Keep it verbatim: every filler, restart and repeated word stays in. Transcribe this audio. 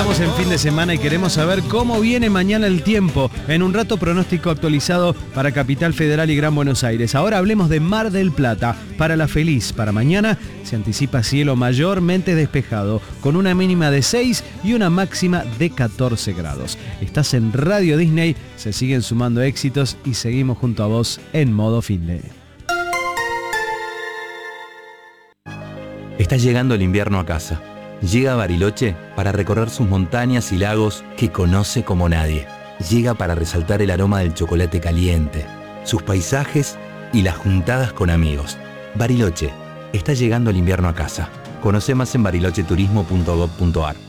Estamos en fin de semana y queremos saber cómo viene mañana el tiempo. En un rato, pronóstico actualizado para Capital Federal y Gran Buenos Aires. Ahora hablemos de Mar del Plata. Para La Feliz, para mañana se anticipa cielo mayormente despejado, con una mínima de seis y una máxima de catorce grados. Estás en Radio Disney, se siguen sumando éxitos y seguimos junto a vos en modo finde. Está llegando el invierno a casa. Llega a Bariloche para recorrer sus montañas y lagos que conoce como nadie. Llega para resaltar el aroma del chocolate caliente, sus paisajes y las juntadas con amigos. Bariloche, está llegando el invierno a casa. Conoce más en bariloche turismo punto gob punto ar.